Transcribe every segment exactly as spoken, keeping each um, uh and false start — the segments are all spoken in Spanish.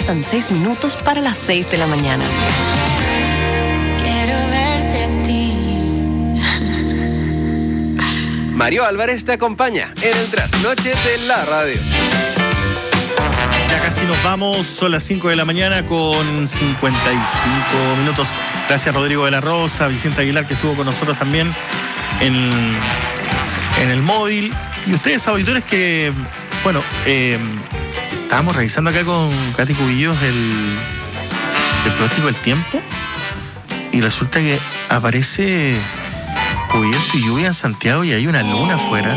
Faltan seis minutos para las seis de la mañana. Quiero verte a ti. Mario Álvarez te acompaña en el trasnoche de la radio. Ya casi nos vamos, son las cinco de la mañana con cincuenta y cinco minutos. Gracias Rodrigo de la Rosa, Vicente Aguilar, que estuvo con nosotros también en, en el móvil. Y ustedes, auditores, que, bueno, eh, estábamos revisando acá con Katy Cubillos el, el pronóstico del tiempo. Y resulta que aparece cubierto y lluvia en Santiago y hay una luna afuera.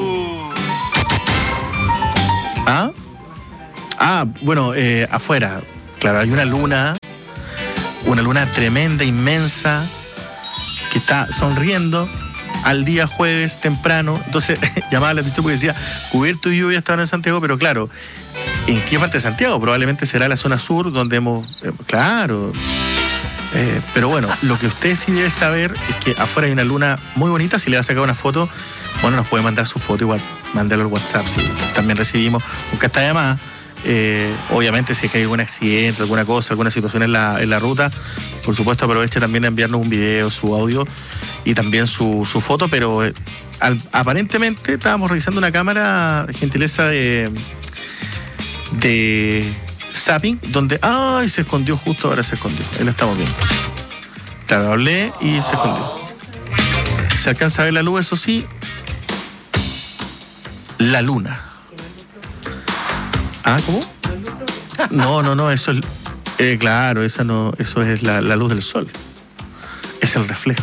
¿Ah? Ah, bueno, eh, afuera, claro, hay una luna, una luna tremenda, inmensa, que está sonriendo al día jueves temprano. Entonces, llamaba la atención porque decía, cubierto y lluvia estaban en Santiago, pero claro, ¿en qué parte de Santiago? Probablemente será la zona sur, donde hemos, eh, claro, eh, pero bueno, lo que usted sí debe saber es que afuera hay una luna muy bonita. Si le va a sacar una foto, bueno, nos puede mandar su foto, igual, mándalo al WhatsApp, si también recibimos, nunca está llamada. Eh, obviamente si hay algún accidente, alguna cosa, alguna situación en la, en la ruta, por supuesto aproveche también de enviarnos un video, su audio y también su, su foto, pero eh, al, aparentemente estábamos revisando una cámara de gentileza de de Zapping, donde ¡ay! Se escondió, justo ahora se escondió, ahí la estamos viendo. Claro, hablé y se escondió. Se alcanza a ver la luz, eso sí, la luna. ¿Ah, cómo? No, no, no, eso es, eh, claro, esa no, eso es la, la luz del sol. Es el reflejo.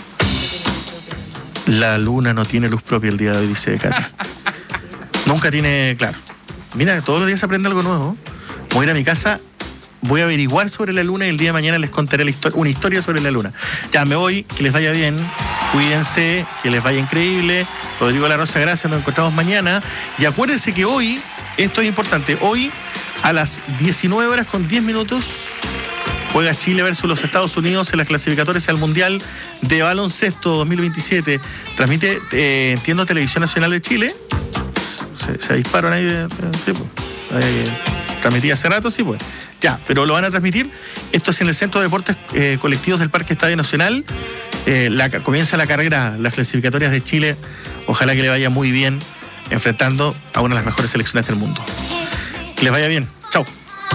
La luna no tiene luz propia el día de hoy, dice Katy. Nunca tiene, claro. Mira, todos los días se aprende algo nuevo. Voy a ir a mi casa, voy a averiguar sobre la luna y el día de mañana les contaré la historia, una historia sobre la luna. Ya me voy, que les vaya bien, cuídense, que les vaya increíble. Rodrigo de la Rosa, gracias, nos encontramos mañana. Y acuérdense que hoy, esto es importante, hoy a las diecinueve horas con diez minutos juega Chile versus los Estados Unidos en las clasificatorias al Mundial de Baloncesto dos mil veintisiete. Transmite, eh, entiendo, Televisión Nacional de Chile. Se, se disparan ahí, de, de, sí, pues. eh, transmitía hace rato, sí, pues. Ya, pero lo van a transmitir. Esto es en el Centro de Deportes eh, Colectivos del Parque Estadio Nacional. Eh, la, comienza la carrera, las clasificatorias de Chile. Ojalá que le vaya muy bien, enfrentando a una de las mejores selecciones del mundo. Que les vaya bien. Chao.